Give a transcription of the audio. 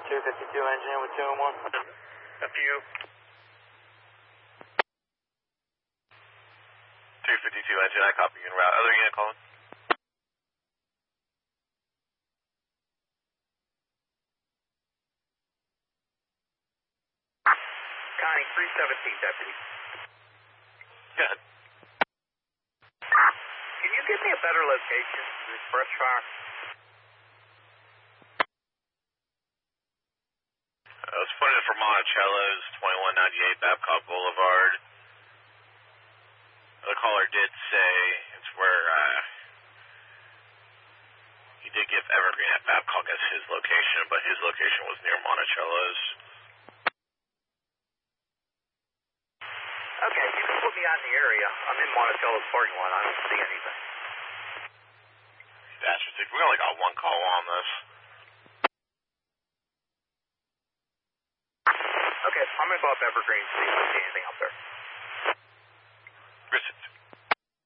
252 engine with 2 and 1. A few. 252 engine, I copy you en route. Other unit calling? Connie, 317 deputy. Go ahead. Can you give me a better location for this brush fire? I was pointed for Monticello's 2198 Babcock Boulevard. The caller did say it's where he did give Evergreen at Babcock as his location, but his location was near Monticello's. Okay, you can put me out in the area. I'm in Monticello's parking lot. I don't see anything. We only got one call on this. Okay, I'm going to go up Evergreen and see if I see anything out there.